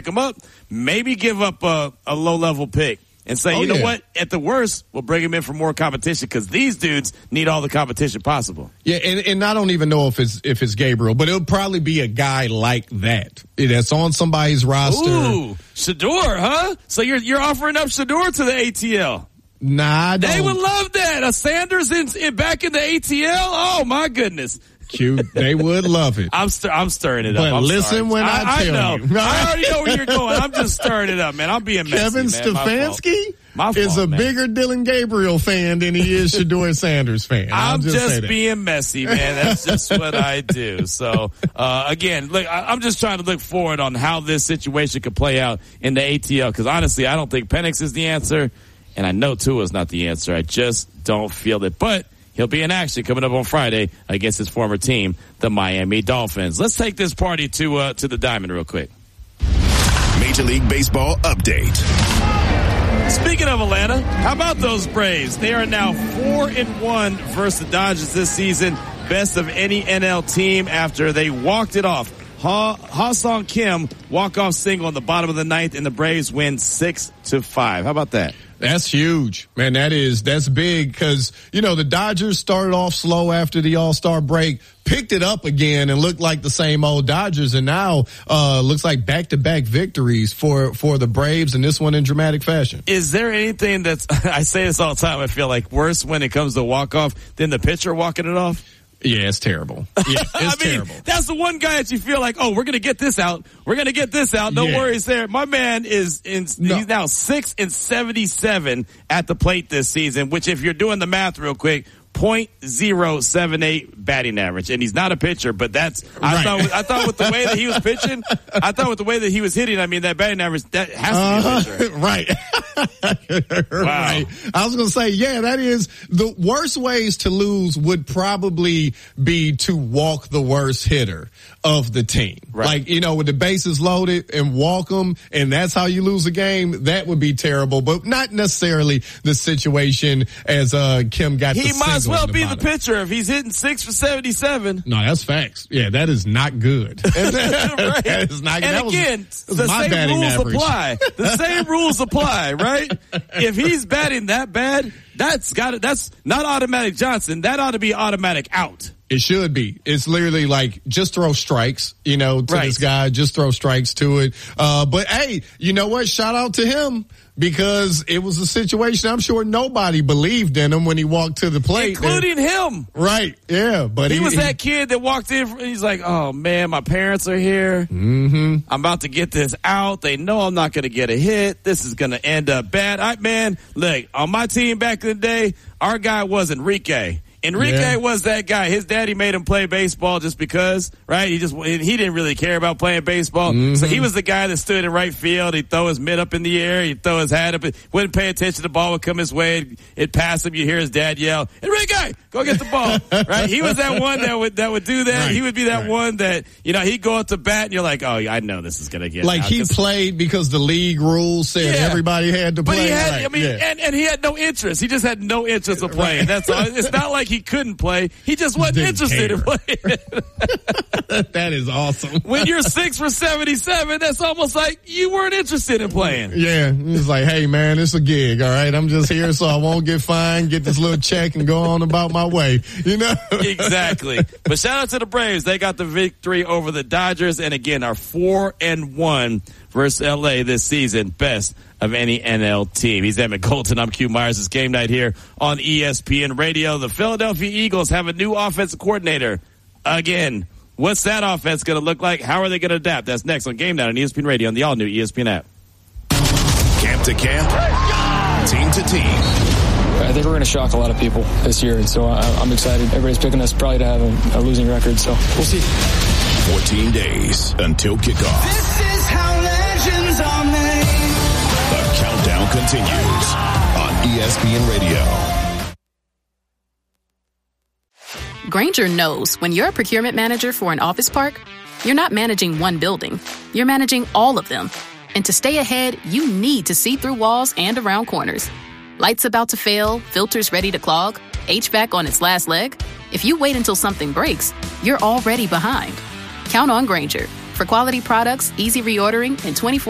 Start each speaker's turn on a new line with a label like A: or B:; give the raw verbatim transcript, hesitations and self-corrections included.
A: pick him up, maybe give up a, a low-level pick and say, oh, you know yeah. what, at the worst, we'll bring him in for more competition because these dudes need all the competition possible.
B: Yeah, and, and I don't even know if it's if it's Gabriel, but it'll probably be a guy like that that's on somebody's roster.
A: Ooh, Shedeur, huh? So you're you're offering up Shedeur to the A T L?
B: Nah, I don't.
A: They would love that. A Sanders in, in back in the A T L? Oh, my goodness.
B: Q, they would love it.
A: I'm stir- I'm stirring it
B: but
A: up.
B: But listen
A: sorry.
B: when I, I tell
A: I know.
B: you.
A: I already know where you're going. I'm just stirring it up, man. I'm being messy,
B: Kevin
A: man.
B: Stefanski
A: My fault.
B: is a
A: man.
B: bigger Dylan Gabriel fan than he is Shedeur Sanders fan.
A: I'm
B: just,
A: just being messy, man. That's just what I do. So, uh, again, look, I, I'm just trying to look forward on how this situation could play out in the A T L because, honestly, I don't think Penix is the answer, and I know Tua is not the answer. I just don't feel it. But he'll be in action coming up on Friday against his former team, the Miami Dolphins. Let's take this party to uh, to the Diamond real quick.
C: Major League Baseball update.
A: Speaking of Atlanta, how about those Braves? They are now four and one versus the Dodgers this season, best of any N L team after they walked it off. Ha Ha-Sung Kim walk-off single in the bottom of the ninth, and the Braves win six to five. How about that?
B: That's huge, man. That is, that's big because, you know, the Dodgers started off slow after the All-Star break, picked it up again and looked like the same old Dodgers. And now, uh, looks like back-to-back victories for, for the Braves and this one in dramatic fashion.
A: Is there anything that's, I say this all the time, I feel like worse when it comes to walk-off than the pitcher walking it off?
B: Yeah, it's terrible. Yeah, it's
A: I mean,
B: terrible.
A: That's the one guy that you feel like, oh, we're going to get this out. We're going to get this out. No
B: yeah.
A: worries there. My man is in, no. he's now six and seventy-seven at the plate this season, which if you're doing the math real quick, point zero seven eight batting average, and he's not a pitcher, but that's I right. thought. I thought with the way that he was pitching, I thought with the way that he was hitting, I mean that batting average that has to be a pitcher,
B: uh, right?
A: Wow.
B: Right. I was going to say, yeah, that is the worst ways to lose would probably be to walk the worst hitter of the team.
A: Right.
B: Like, you know, with the bases loaded and walk them, and that's how you lose a game. That would be terrible, but not necessarily the situation as uh Kim got.
A: He
B: the
A: might as well
B: the
A: be
B: bottom.
A: the pitcher if he's hitting six for seventy-seven.
B: No, that's facts. Yeah, that is not good.
A: Right.
B: That is not.
A: And
B: that
A: again,
B: was,
A: the
B: my
A: same rules
B: average.
A: apply. The same rules apply, right? If he's batting that bad, that's got it. That's not automatic Johnson. That ought to be automatic out.
B: It should be. It's literally like just throw strikes, you know, to
A: right.
B: this guy. Just throw strikes to it. Uh, but hey, you know what? Shout out to him because it was a situation I'm sure nobody believed in him when he walked to the plate,
A: including
B: and,
A: him.
B: Right? Yeah, but
A: he,
B: he
A: was
B: he,
A: that kid that walked in. He's like, "Oh man, my parents are here.
B: Mm-hmm.
A: I'm about to get this out. They know I'm not going to get a hit. This is going to end up bad." I man, look, on my team back in the day, our guy was Enrique. Enrique
B: yeah.
A: was that guy. His daddy made him play baseball just because, right? He just he didn't really care about playing baseball. Mm-hmm. So he was the guy that stood in right field. He'd throw his mitt up in the air. He'd throw his hat up. Wouldn't pay attention. The ball would come his way. It'd, it'd pass him. You hear his dad yell, "Enrique, go get the ball!" Right? He was that one that would that would do that.
B: Right.
A: He would be that
B: right.
A: one that you know he'd go up to bat and you're like, "Oh, I know this is gonna get
B: like
A: out.
B: he played because the league rules said
A: yeah.
B: everybody had to
A: but
B: play."
A: He had,
B: right.
A: I mean,
B: yeah.
A: and, and he had no interest. He just had no interest in playing. Right. That's all. It's not like he couldn't play. He just wasn't
B: Didn't
A: interested
B: care.
A: in playing.
B: That is awesome.
A: When you're six for seventy-seven, that's almost like you weren't interested in playing.
B: Yeah. It's like, hey, man, it's a gig, all right? I'm just here so I won't get fined, get this little check, and go on about my way, you know?
A: Exactly. But shout out to the Braves. They got the victory over the Dodgers, and again, are four and one versus L A this season. Best of any N L team. He's Emmett Colton. I'm Q Myers. It's game night here on E S P N Radio. The Philadelphia Eagles have a new offensive coordinator again. What's that offense going to look like? How are they going to adapt? That's next on Game Night on E S P N Radio and the all-new E S P N app.
C: Camp to camp, team to team.
D: I think we're going to shock a lot of people this year, and so I'm excited. Everybody's picking us probably to have a, a losing record, so we'll see.
C: fourteen days until kickoff.
E: This is how legends are made.
C: The countdown continues on E S P N Radio.
F: Grainger knows when you're a procurement manager for an office park, you're not managing one building. You're managing all of them. And to stay ahead, you need to see through walls and around corners. Lights about to fail, filters ready to clog, H V A C on its last leg. If you wait until something breaks, you're already behind. Count on Grainger for quality products, easy reordering, and twenty-four